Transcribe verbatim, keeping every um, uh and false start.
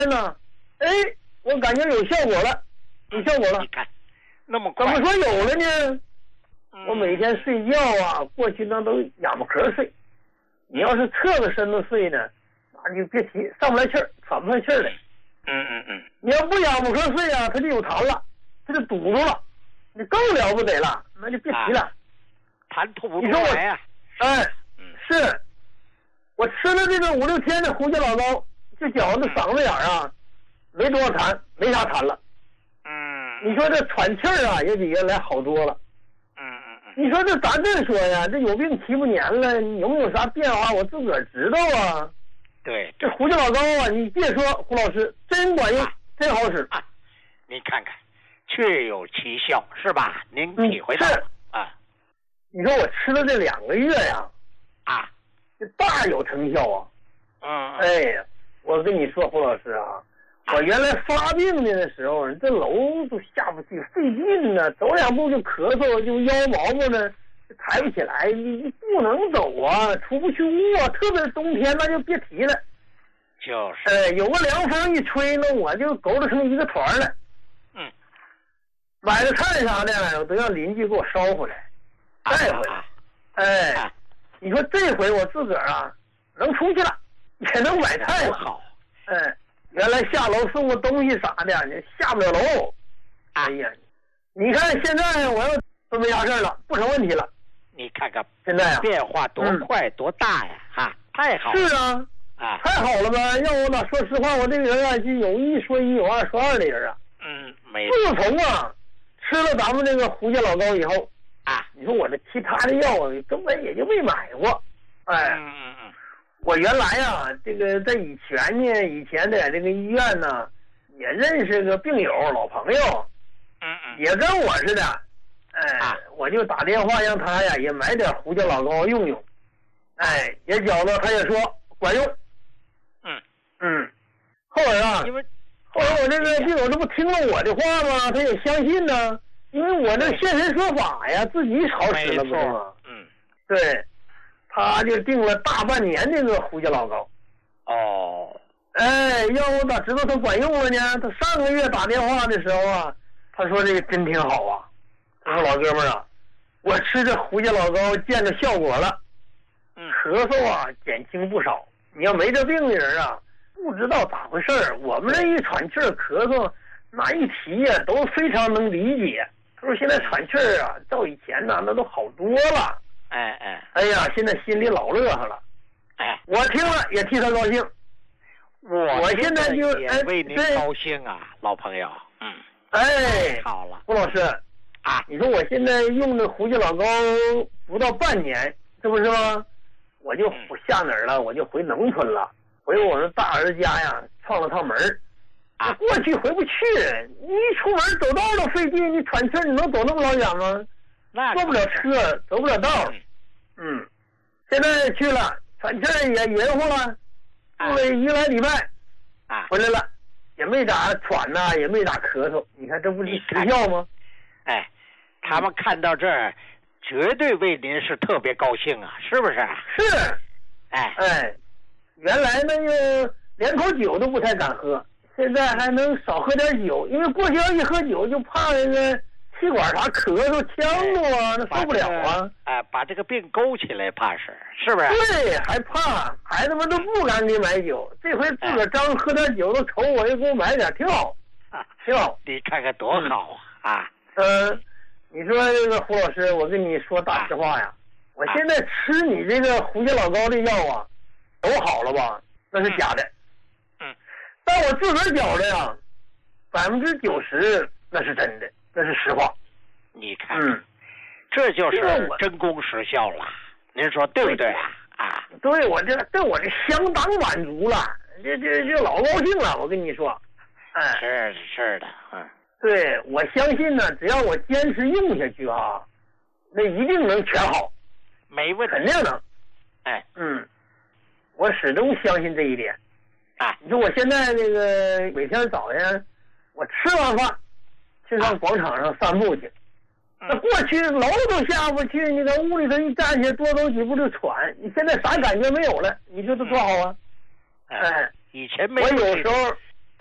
呢，哎，我感觉有效果了，有效果了。 你看，那么快。 怎么说有了呢？ 嗯、 我每天睡觉啊，过去那都仰不壳睡。你要是侧个身子睡呢，那就别提，上不来气儿，喘不上气儿来。 嗯嗯嗯。 你要不仰不壳睡啊，它就有痰了，它就堵住了，你更了不得了，那就别提了。啊、 痰吐不出来呀、 啊。哎，嗯、是。我吃了这个五六天的胡椒老膏，就觉得嗓子眼儿啊，没多少痰，没啥痰了。 嗯。 你说这喘气儿啊，也比原来好多了。 嗯嗯嗯。 你说这咱这说呀，这有病七八年了，你有没有啥变化？我自个儿知道啊。 对。 这胡椒老膏啊，你别说，胡老师真管用，啊、真好使。 啊，您看看，确有其效，是吧？您体会到、 嗯、 啊？ 你说我吃了这两个月呀， 啊。 这大有成效啊！ 嗯， 哎呀，我跟你说，胡老师啊，我原来发病的时候，这楼都下不去，费劲呢，走两步就咳嗽，就腰毛毛呢，抬不起来，你你不能走啊，出不去屋啊，特别是冬天那就别提了。 就是， 哎，有个凉风一吹呢，我就勾搭成一个团了。 嗯， 买的菜啥的，我都让邻居给我捎回来，带回来。 啊、 哎。 啊你说这回我自个儿啊，能出去了，也能买菜了。 好， 哎，原来下楼送个东西啥的，你下不了楼。哎呀，你看现在我要都没啥事了，不成问题了。 你看看现在啊， 变化多快、嗯、多大呀！哈，太好了。 是啊， 啊， 太好了吧？要我哪说实话，我这个人啊，就有一说一，有二说二的人啊。 嗯，没。 自从啊吃了咱们这个胡椒老膏以后。 啊， 你说我这其他的药根本也就没买过，哎， 嗯嗯嗯， 我原来呀、啊，这个在以前呢，以前在这个医院呢，也认识个病友老朋友， 嗯嗯， 也跟我似的，哎，啊、我就打电话让他呀也买点胡椒老膏用用，哎，也觉得他也说管用， 嗯嗯，后来啊， 因为后来我这个病友这不听了我的话吗？他也相信呢。因为我这现身说法呀，自己好使了不是吗？ 嗯， 对，他就订了大半年这个胡椒老膏。 哦， 哎，要我咋知道他管用了呢？他上个月打电话的时候啊，他说这个真挺好啊。他说老哥们儿啊，我吃这胡椒老膏见着效果了， 嗯， 咳嗽啊减轻不少。你要没这病的人啊，不知道咋回事儿。我们这一喘气儿咳嗽，那一提呀、啊，都非常能理解。他说现在喘气儿啊，照以前呢那都好多了。 哎哎， 哎呀，现在心里老乐呵了。 哎， 我听了也替他高兴。 我我现在就也为您高兴啊，老朋友。嗯， 哎， 好了， 胡老师啊， 你说我现在用的胡椒老膏不到半年，是不是吗？我就我下哪儿了？我就回农村了，回我那大儿子家呀，串了趟门儿。 啊， 过去回不去，你一出门走道都费劲，你喘气儿你能走那么老远吗？ 那坐不了车，走不了道。嗯，嗯现在去了，喘气儿也匀乎了，住了一个来礼拜， 啊， 回来了，也没咋喘呐、啊，也没咋咳嗽。你看这不是实效吗？ 哎，他们看到这儿，绝对为您是特别高兴啊，是不是？ 是， 哎哎，原来那个连口酒都不太敢喝。现在还能少喝点酒，因为过去要一喝酒就怕那个气管啥咳嗽、呛着啊，那受不了啊！ 哎、呃，把这个病勾起来，怕是是不是？ 对，还怕孩子们都不敢给买酒，这回自个儿张喝点酒都瞅我，又给我买点，挺好，挺好。 你看看多好啊！啊， 嗯，你说这个胡老师，我跟你说大实话呀，啊、我现在吃你这个胡椒老膏的药啊，都好了吧？那是假的。 嗯。 但我自个儿觉着呀，百分之九十那是真的，那是实话。 你看， 嗯， 这就是真功实效了。您说对不对啊？啊， 对，我这对我这相当满足了，这这这老高兴了。我跟你说，哎， 是是的，嗯， 对，我相信呢，只要我坚持用下去啊，那一定能全好， 没问题， 肯定能。 哎， 嗯，我始终相信这一点。 啊， 你说我现在这个每天早晨，我吃完饭去上广场上散步去。那、啊、过去楼都下不去，你在屋里头一站起来多走几步就喘。你现在啥感觉没有了？你说这多好啊！ 哎，以前没我有时候